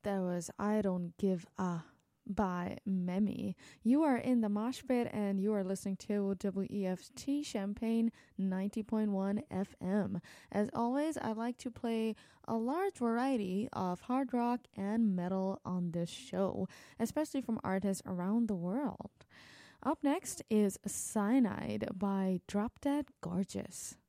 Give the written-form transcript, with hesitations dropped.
That was I Don't Give a by Memi. You are in the mosh pit and you are listening to WEFT Champagne 90.1 FM. As always, I like to play a large variety of hard rock and metal on this show, especially from artists around the world. Up next is Cyanide by Drop Dead Gorgeous.